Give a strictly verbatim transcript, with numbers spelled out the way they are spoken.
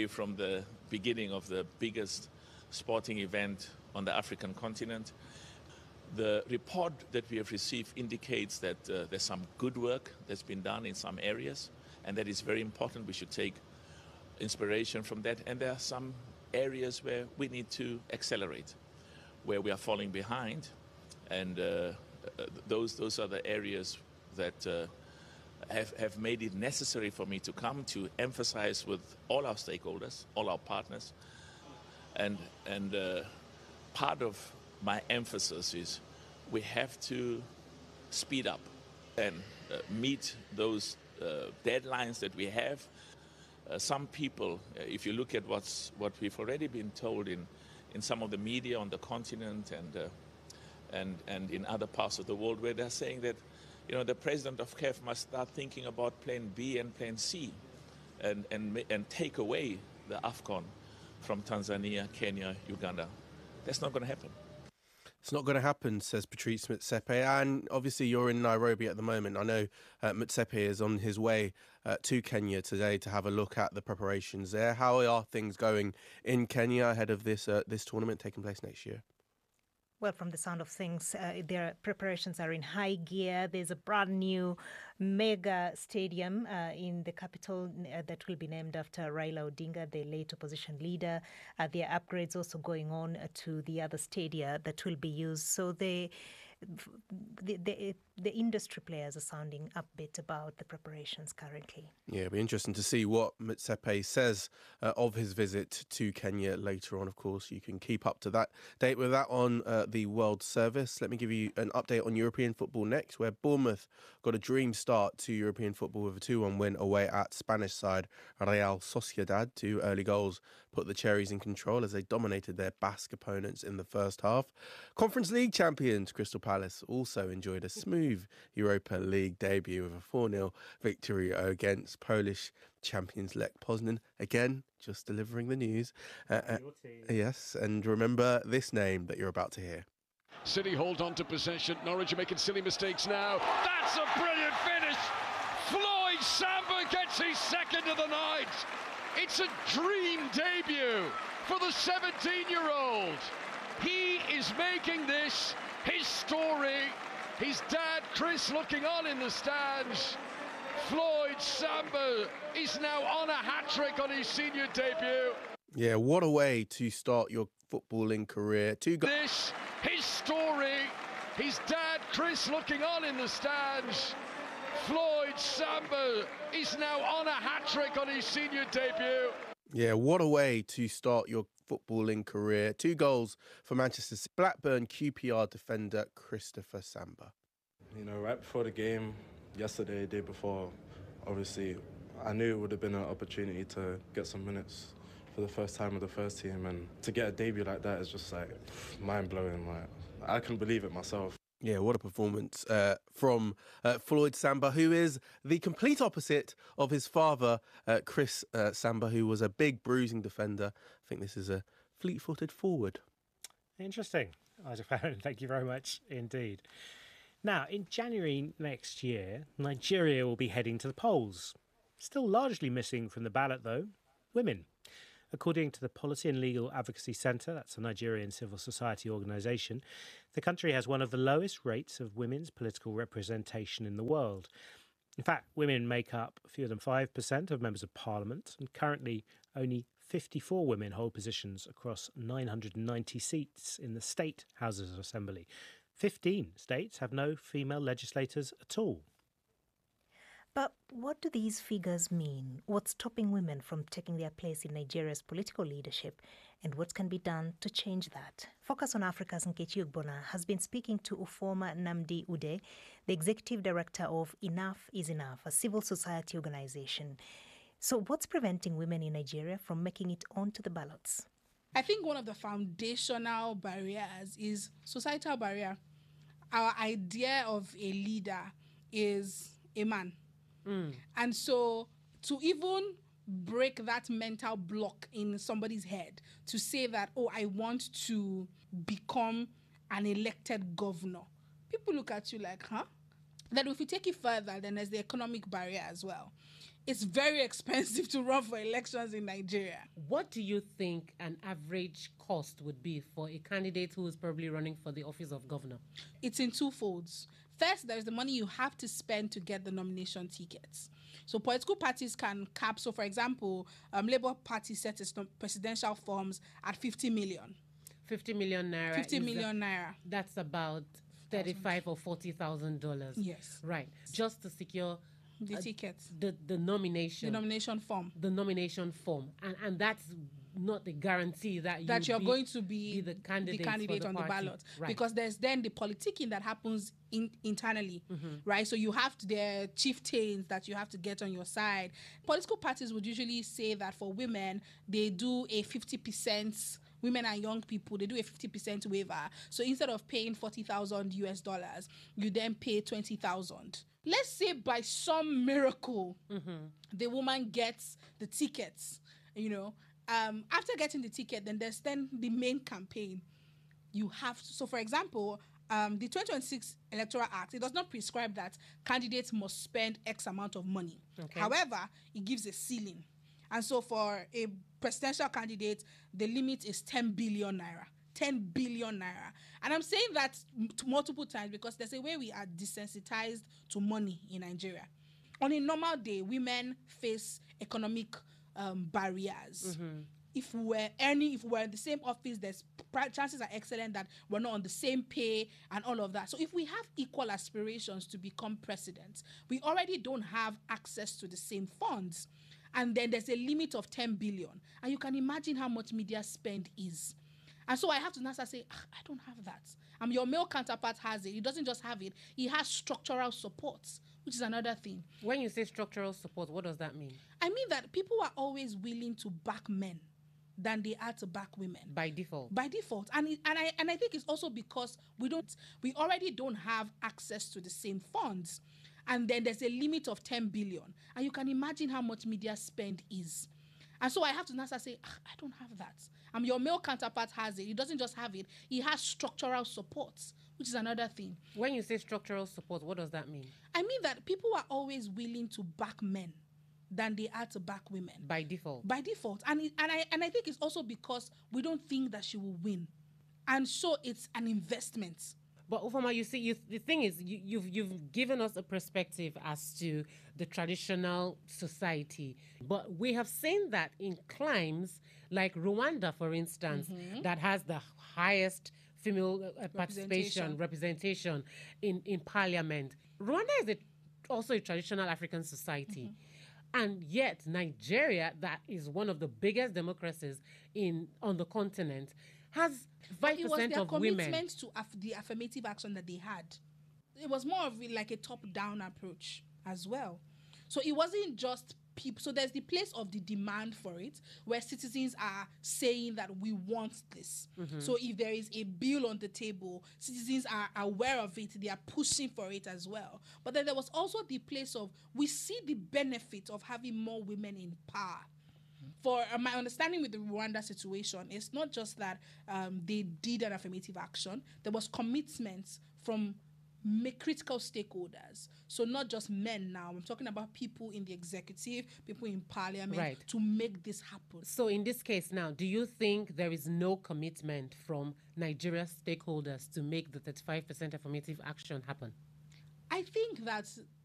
from the beginning of the biggest sporting event on the African continent. The report that we have received indicates that uh, there's some good work that's been done in some areas, and that is very important. We should take inspiration from that. And there are some areas where we need to accelerate, where we are falling behind. And uh, those those are the areas that uh, have, have made it necessary for me to come to emphasize with all our stakeholders, all our partners. And, and uh, part of my emphasis is we have to speed up and uh, meet those uh, deadlines that we have. Uh, some people, uh, if you look at what's, what we've already been told in, in some of the media on the continent and, uh, and, and in other parts of the world, where they're saying that, you know, the president of C A F must start thinking about plan B and plan C and, and, and take away the AFCON from Tanzania, Kenya, Uganda. That's not going to happen. It's not going to happen, says Patrice Motsepe. And obviously you're in Nairobi at the moment. I know uh, Motsepe is on his way uh, to Kenya today to have a look at the preparations there. How are things going in Kenya ahead of this uh, this tournament taking place next year? Well, from the sound of things, uh, their preparations are in high gear. There's a brand new mega stadium uh, in the capital uh, that will be named after Raila Odinga, the late opposition leader. Uh, there are upgrades also going on uh, to the other stadia that will be used. So they, the, the, the industry players are sounding upbeat about the preparations currently. Yeah, it'll be interesting to see what Motsepe says uh, of his visit to Kenya later on. Of course, you can keep up to that date with that on uh, the World Service. Let me give you an update on European football next, where Bournemouth got a dream start to European football with a two one win away at Spanish side Real Sociedad. Two early goals put the Cherries in control as they dominated their Basque opponents in the first half. Conference League champions Crystal Palace also enjoyed a smooth Europa League debut with a four nil victory against Polish champions Lech Poznan. Again, just delivering the news. Uh, uh, yes, and remember this name that you're about to hear. City hold on to possession. Norwich are making silly mistakes now. That's a brilliant finish. Floyd Samba gets his second of the night. It's a dream debut for the seventeen-year-old. He is making this his story. His dad, Chris, looking on in the stands. Floyd Samba is now on a hat-trick on his senior debut. Yeah, what a way to start your footballing career. Two go- This, his story. His dad, Chris, looking on in the stands. Floyd Samba is now on a hat-trick on his senior debut. Yeah, what a way to start your footballing career. Two goals for Manchester City. Blackburn Q P R defender Christopher Samba. You know, right before the game, yesterday, day before, obviously, I knew it would have been an opportunity to get some minutes for the first time with the first team, and to get a debut like that is just like mind-blowing. Like, I couldn't believe it myself. Yeah, what a performance uh, from uh, Floyd Samba, who is the complete opposite of his father, uh, Chris uh, Samba, who was a big bruising defender. I think this is a fleet-footed forward. Interesting. Thank you very much indeed. Now, in January next year, Nigeria will be heading to the polls. Still largely missing from the ballot, though, women. According to the Policy and Legal Advocacy Centre, that's a Nigerian civil society organisation, the country has one of the lowest rates of women's political representation in the world. In fact, women make up fewer than five percent of members of parliament, and currently only fifty-four women hold positions across nine hundred ninety seats in the state houses of assembly. fifteen states have no female legislators at all. But what do these figures mean? What's stopping women from taking their place in Nigeria's political leadership? And what can be done to change that? Focus on Africa's Nkechi Ugbona has been speaking to Ufoma Namdi Ude, the executive director of Enough is Enough, a civil society organization. So what's preventing women in Nigeria from making it onto the ballots? I think one of the foundational barriers is societal barrier. Our idea of a leader is a man. Mm. And so to even break that mental block in somebody's head to say that, oh, I want to become an elected governor, people look at you like, huh? Then if we take it further, then there's the economic barrier as well. it's very expensive to run for elections in Nigeria. What do you think an average cost would be for a candidate who is probably running for the office of governor? It's in two folds. First, there's the money you have to spend to get the nomination tickets. So political parties can cap. So, for example, um, Labour Party set its presidential forms at fifty million. fifty million naira. fifty is million that, naira. That's about thirty-five or forty thousand dollars. Yes. Right. Just to secure The uh, tickets. the the nomination. The nomination form. The nomination form, and and that's not the guarantee that you that you're be, going to be, be the candidate, the candidate the on party. the ballot, right. because there's then the politicking that happens in, internally, mm-hmm. right? So you have to, their chieftains that you have to get on your side. Political parties would usually say that for women, they do a fifty percent. Women and young people, they do a fifty percent waiver. So instead of paying forty thousand U S dollars, you then pay twenty thousand. Let's say by some miracle, mm-hmm. the woman gets the tickets, you know. Um, after getting the ticket, then there's then the main campaign. You have to, so for example, um, the twenty twenty-six Electoral Act, it does not prescribe that candidates must spend X amount of money. Okay. However, it gives a ceiling. And so for a presidential candidate, the limit is ten billion naira. ten billion naira. And I'm saying that m- multiple times because there's a way we are desensitized to money in Nigeria. On a normal day, women face economic um, barriers. Mm-hmm. If we're earning, if we're in the same office, there's chances are excellent that we're not on the same pay and all of that. So if we have equal aspirations to become president, we already don't have access to the same funds. And then there's a limit of ten billion. And you can imagine how much media spend is. And so I have to now say, ah, I don't have that. Um, your male counterpart has it. He doesn't just have it. He has structural supports, which is another thing. When you say structural support, what does that mean? I mean that people are always willing to back men than they are to back women. By default. By default. And it, and I and I think it's also because we don't we already don't have access to the same funds. And then there's a limit of ten billion. And you can imagine how much media spend is. And so I have to now say, ah, I don't have that. Um, your male counterpart has it. He doesn't just have it. He has structural supports, which is another thing. When you say structural support, what does that mean? I mean that people are always willing to back men than they are to back women. By default. By default. And it, and I and I think it's also because we don't think that she will win. And so it's an investment. But Ufoma, you see, you, the thing is, you, you've you've given us a perspective as to the traditional society. But we have seen that in climes like Rwanda, for instance, mm-hmm. that has the highest female uh, participation, representation in, in parliament. Rwanda is a, also a traditional African society. Mm-hmm. And yet Nigeria, that is one of the biggest democracies in on the continent, has five percent of women. It was their commitment to aff- the affirmative action that they had. It was more of like a top-down approach as well. So it wasn't just people. So there's the place of the demand for it, where citizens are saying that we want this. Mm-hmm. So if there is a bill on the table, citizens are aware of it. They are pushing for it as well. But then there was also the place of, we see the benefit of having more women in power. For uh, my understanding with the Rwanda situation, it's not just that um, they did an affirmative action. There was commitment from critical stakeholders. So not just men now. I'm talking about people in the executive, people in parliament, right, to make this happen. So in this case now, do you think there is no commitment from Nigeria stakeholders to make the thirty-five percent affirmative action happen? I think that